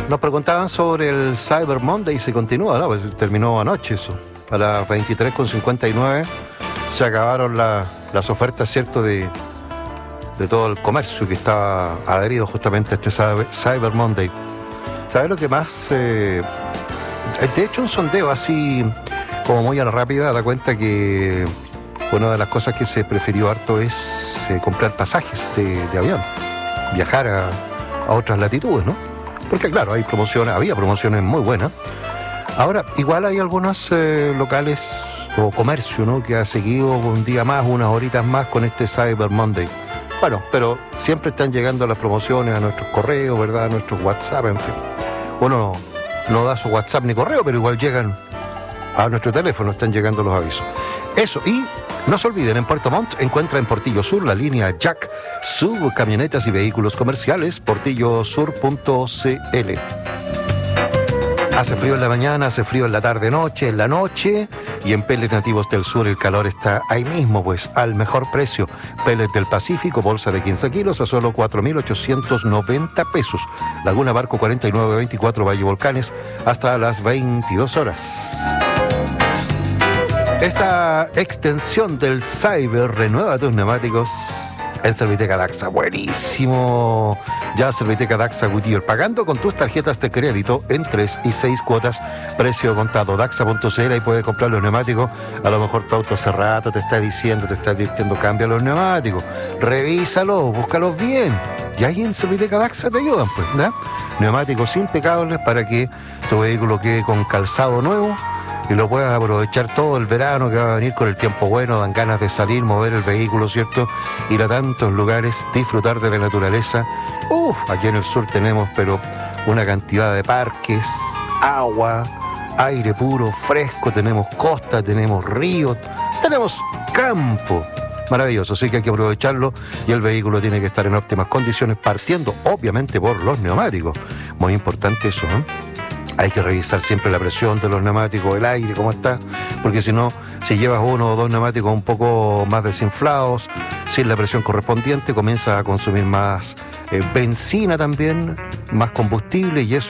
Nos preguntaban sobre el Cyber Monday y se continúa, ¿no? Pues terminó anoche eso. A las 23:59 se acabaron las ofertas, ¿cierto?, de todo el comercio que estaba adherido justamente a este Cyber Monday. ¿Sabes lo que más? De hecho, un sondeo así como muy a la rápida da cuenta que una de las cosas que se prefirió harto es comprar pasajes de avión, viajar a otras latitudes, ¿no? Porque claro, había promociones muy buenas. Ahora, igual hay algunos locales o comercio, ¿no?, que ha seguido un día más, unas horitas más con este Cyber Monday. Bueno, pero siempre están llegando las promociones a nuestros correos, ¿verdad?, a nuestros WhatsApp, en fin. Uno no da su WhatsApp ni correo, pero igual llegan a nuestro teléfono, están llegando los avisos. Eso, y no se olviden, en Puerto Montt encuentra en Portillo Sur la línea Jack, sub camionetas y vehículos comerciales, portillosur.cl. Hace frío en la mañana, hace frío en la tarde-noche, en la noche, y en Pellets Nativos del Sur el calor está ahí mismo, pues, al mejor precio. Pellets del Pacífico, bolsa de 15 kilos a solo 4.890 pesos. Laguna Barco 4924, Valle Volcanes, hasta las 22 horas. Esta extensión del Cyber renueva tus neumáticos en Serviteca Daxa. Buenísimo. Ya Serviteca Daxa Goodyear, pagando con tus tarjetas de crédito en 3 y 6 cuotas, precio contado. Daxa.cl, y puedes comprar los neumáticos. A lo mejor tu auto hace rato te está diciendo, te está advirtiendo, cambia los neumáticos, revísalos, búscalos bien. Y ahí en Serviteca Daxa te ayudan, pues, ¿verdad? Neumáticos impecables para que tu vehículo quede con calzado nuevo y lo puedas aprovechar todo el verano, que va a venir con el tiempo bueno. Dan ganas de salir, mover el vehículo, ¿cierto? Ir a tantos lugares, disfrutar de la naturaleza. Aquí en el sur tenemos, pero una cantidad de parques, agua, aire puro, fresco, tenemos costa, tenemos ríos, tenemos campo. Maravilloso, así que hay que aprovecharlo, y el vehículo tiene que estar en óptimas condiciones, partiendo obviamente por los neumáticos. Muy importante eso, ¿no? Hay que revisar siempre la presión de los neumáticos, el aire, cómo está, porque si no, si llevas uno o dos neumáticos un poco más desinflados, sin la presión correspondiente, comienzas a consumir más benzina también, más combustible, y eso